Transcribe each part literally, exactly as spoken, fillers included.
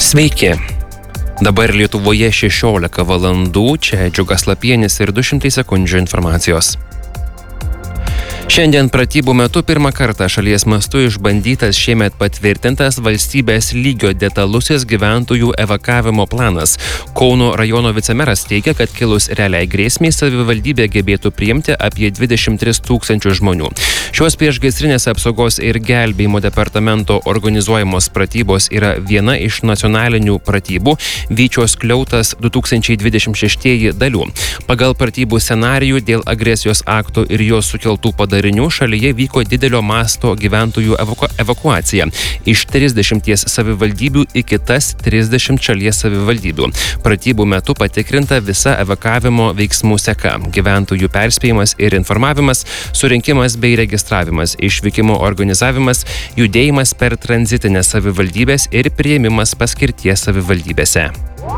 Sveiki. Dabar Lietuvoje šešiolika valandų, čia Džiugas Lapienis ir du šimtai sekundžių informacijos. Šiandien pratybų metu pirmą kartą šalies mastu išbandytas šiemet patvirtintas valstybės lygio detalusis gyventojų evakavimo planas. Kauno rajono vicemeras teigia, kad kilus realiai grėsmiai savivaldybė gebėtų priimti apie dvidešimt tris tūkstančius žmonių. Šios priešgaisrinės apsaugos ir gelbėjimo departamento organizuojamos pratybos yra viena iš nacionalinių pratybų Vyčio skliautas du tūkstančiai dvidešimt šeštieji dalių. Pagal pratybų scenarijų dėl agresijos akto ir jos sukeltų padarinių šalyje vyko didelio masto gyventojų evaku- evakuacija iš trisdešimties savivaldybių į kitas trisdešimt šalies savivaldybių. Pratybų metu patikrinta visa evakavimo veiksmų seka – gyventojų perspėjimas ir informavimas, surinkimas bei registravimas, išvykimo organizavimas, judėjimas per tranzitinės savivaldybės ir priėmimas paskirties savivaldybėse.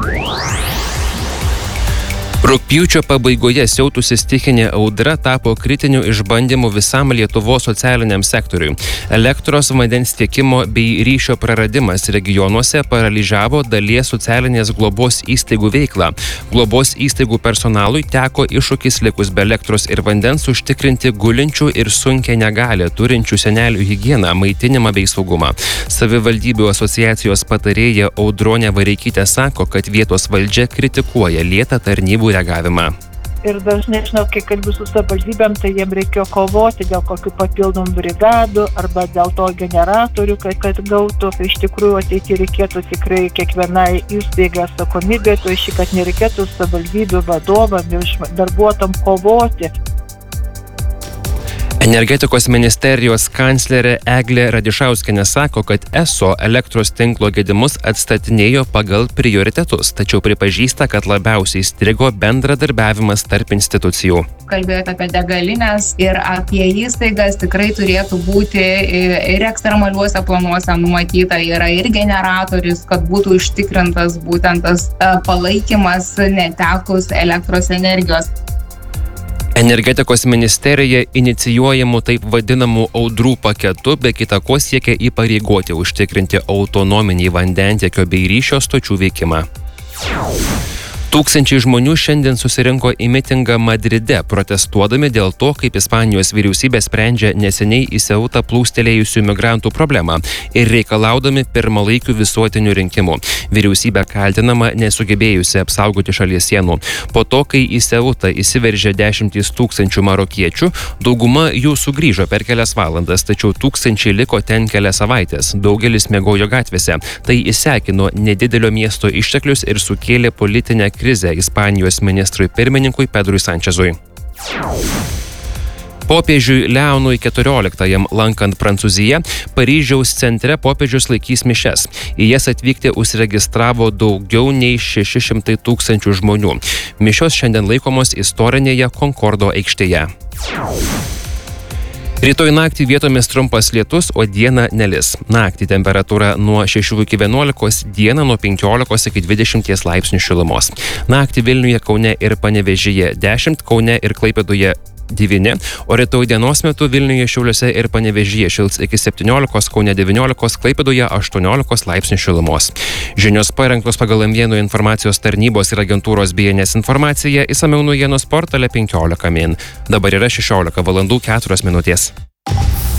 Rugpjūčio pabaigoje siautusi stichinė audra tapo kritiniu išbandymu visam Lietuvos socialiniam sektoriui. Elektros, vandens tiekimo bei ryšio praradimas regionuose paralyžiavo dalies socialinės globos įstaigų veiklą. Globos įstaigų personalui teko iššūkis likus be elektros ir vandens užtikrinti gulinčių ir sunkią negalią turinčių senelių higieną, maitinimą bei saugumą. Savivaldybių asociacijos patarėja Audronė Vareikytė sako, kad vietos valdžia kritikuoja lėtą tarnybų reagavimą. Ir dažnai, žinau, kai kalbu su savivaldybėm, tai jiem reikėjo kovoti dėl kokių papildomų brigadų arba dėl to generatorių, kad, kad gautų. Iš tikrųjų, ateityje reikėtų tikrai kiekvienai įstaigai atsakomybė, tai šį, kad nereikėtų savivaldybių vadovam ir darbuotojam kovoti. Energetikos ministerijos kanclerė Eglė Radišauskienė sako, kad eso elektros tinklo gedimus atstatinėjo pagal prioritetus, tačiau pripažįsta, kad labiausiai strigo bendradarbiavimas tarp institucijų. Kalbėjote apie degalinės ir apie įstaigas, tikrai turėtų būti ir ekstremaliuose planuose numatyta yra ir generatorius, kad būtų užtikrintas būtent tas palaikymas netekus elektros energijos. Energetikos ministerija inicijuojamų taip vadinamų audrų paketu be kita ko siekia įpareigoti užtikrinti autonominį vandentiekio bei ryšio stočių veikimą. Tūkstančiai žmonių šiandien susirinko į mitingą Madride, protestuodami dėl to, kaip Ispanijos vyriausybė sprendžia neseniai į Seutą plūstelėjusių migrantų problemą ir reikalaudami pirmalaikių visuotinių rinkimų. Vyriausybė kaltinama nesugebėjusi apsaugoti šalies sienų. Po to, kai į Seutą įsiveržė dešimtys tūkstančių marokiečių, dauguma jų sugrįžo per kelias valandas, tačiau tūkstančiai liko ten kelias savaitės. Daugelis miegojo gatvėse. Tai išsekino nedidelio miesto išteklius ir sukėlė politinę krizę Ispanijos ministrui pirmininkui Pedrui Sančezui. Popiežiui Leonui keturioliktajam lankant Prancūziją, Paryžiaus centre popiežius laikys mišias. Į jas atvykti užsiregistravo daugiau nei šeši šimtai tūkstančių žmonių. Mišios šiandien laikomos istorinėje Konkordo aikštėje. Rytoj naktį vietomis trumpas lietus, o dieną nelis. Naktį temperatūra nuo šešių iki vienuolikos, dieną nuo penkiolikos iki dvidešimties laipsnių šilumos. Naktį Vilniuje, Kaune ir Panevėžyje dešimt, Kaune ir Klaipėdoje devyni, o rytoj dienos metu Vilniuje, Šiauliuose ir Panevėžyje šils iki septyniolikos, Kaune devyniolikos, Klaipėdoje aštuoniolikos laipsnių šilumos. Žinios parengtos pagal M vienas informacijos tarnybos ir agentūros B N S informacija, išsamiau naujienos portale penkiolika min. Dabar yra šešiolika valandų keturios minutės.